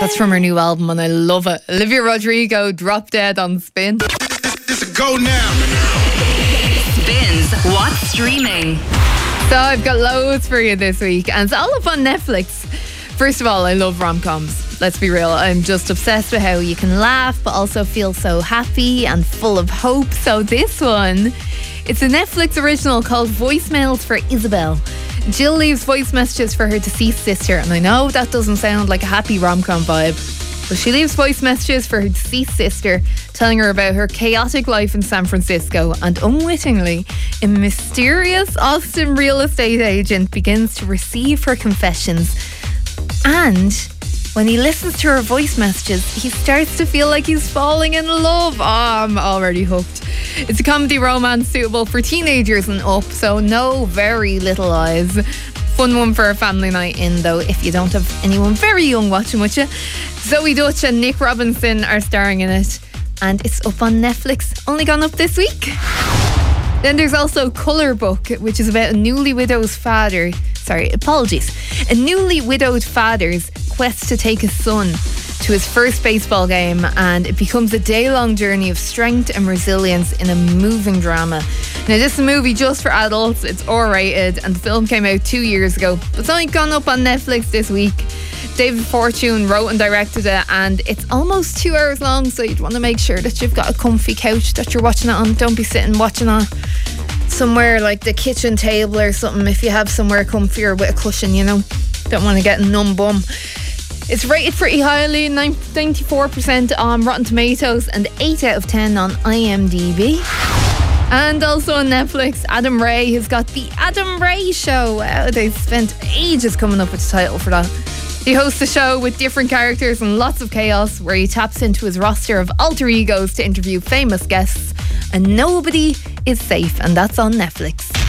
That's from her new album and I love it. Olivia Rodrigo, Drop Dead on Spin. It's a go now. Spins What's Streaming. So I've got loads for you this week and it's all up on Netflix. First of all, I love rom-coms. Let's be real. I'm just obsessed with how you can laugh but also feel so happy and full of hope. So this one, it's a Netflix original called Voicemails for Isabel. Jill leaves voice messages for her deceased sister, and I know that doesn't sound like a happy rom-com vibe, but she leaves voice messages for her deceased sister, telling her about her chaotic life in San Francisco, and unwittingly, a mysterious Austin real estate agent begins to receive her confessions. And when he listens to her voice messages, he starts to feel like he's falling in love. Oh, I'm already hooked. It's a comedy romance suitable for teenagers and up, so no very little eyes. Fun one for a family night in, though, if you don't have anyone very young watching with you. Zoe Dutch and Nick Robinson are starring in it, and it's up on Netflix. Only gone up this week. Then there's also Colour Book, which is about a newly widowed father's quest to take his son to his first baseball game, and it becomes a day-long journey of strength and resilience in a moving drama. Now, this is a movie just for adults. It's R-rated, and the film came out 2 years ago, but it's only gone up on Netflix this week. David Fortune wrote and directed it, and it's almost 2 hours long, so you'd want to make sure that you've got a comfy couch that you're watching it on. Don't be sitting watching on somewhere like the kitchen table or something if you have somewhere comfier with a cushion, you know. Don't want to get a numb bum. It's rated pretty highly, 94% on Rotten Tomatoes and 8 out of 10 on IMDb. And also on Netflix, Adam Ray has got The Adam Ray Show. Wow, they spent ages coming up with the title for that. He hosts a show with different characters and lots of chaos, where he taps into his roster of alter egos to interview famous guests, and nobody is safe, and that's on Netflix.